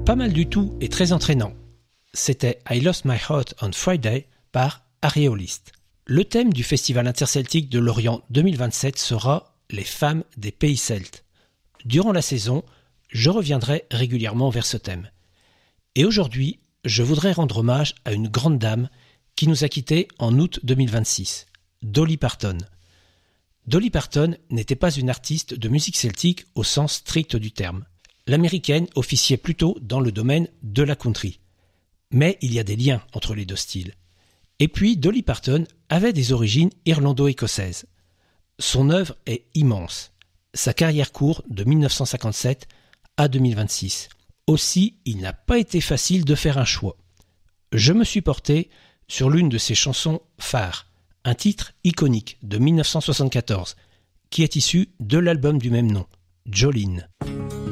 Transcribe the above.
pas mal du tout et très entraînant. C'était I Lost My Heart on Friday par Areolist. Le thème du Festival interceltique de Lorient 2027 sera les femmes des pays celtes. Durant la saison, je reviendrai régulièrement vers ce thème. Et aujourd'hui, je voudrais rendre hommage à une grande dame qui nous a quittés en août 2026, Dolly Parton. Dolly Parton n'était pas une artiste de musique celtique au sens strict du terme. L'américaine officiait plutôt dans le domaine de la country. Mais il y a des liens entre les deux styles. Et puis Dolly Parton avait des origines irlando-écossaises. Son œuvre est immense. Sa carrière court de 1957 à 2026. Aussi, il n'a pas été facile de faire un choix. Je me suis porté sur l'une de ses chansons phares, un titre iconique de 1974, qui est issu de l'album du même nom, Jolene.